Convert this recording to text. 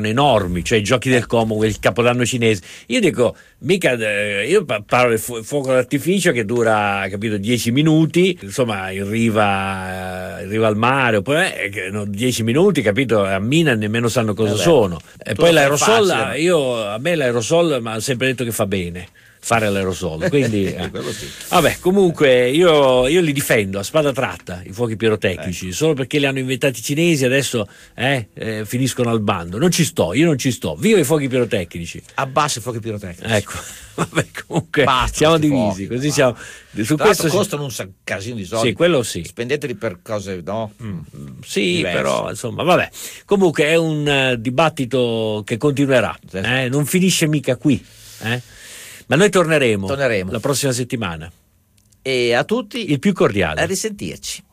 enormi, cioè i giochi del Como, il capodanno cinese. Io dico, mica io parlo del fuoco d'artificio che dura, capito, 10 minuti, insomma, in riva al mare, oppure 10 minuti, capito, a Mina nemmeno sanno cosa sono. E poi l'aerosol, a me l'aerosol mi ha sempre detto che fa bene fare l'aerosol, quindi vabbè, comunque io li difendo a spada tratta i fuochi pirotecnici, solo perché li hanno inventati i cinesi adesso finiscono al bando. Io non ci sto, viva i fuochi pirotecnici, abbassa i fuochi pirotecnici, ecco. Vabbè, comunque basta, siamo divisi, così siamo su questo. Costano un casino di soldi, sì, quello sì, spendeteli per cose sì, diverse. però insomma vabbè, comunque è un dibattito che continuerà, non finisce mica qui, ma noi torneremo la prossima settimana. E a tutti il più cordiale. A risentirci.